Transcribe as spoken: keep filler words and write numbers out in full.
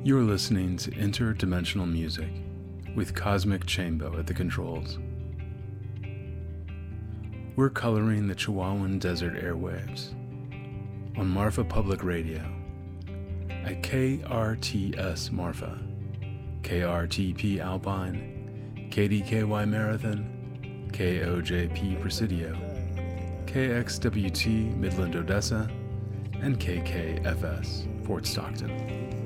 You're listening to Interdimensional Music with Cosmic Chambo at the controls. We're coloring the Chihuahuan Desert airwaves on Marfa Public Radio at K R T S Marfa, K R T P Alpine, K D K Y Marathon, K O J P Presidio, K X W T Midland Odessa, and K K F S Fort Stockton.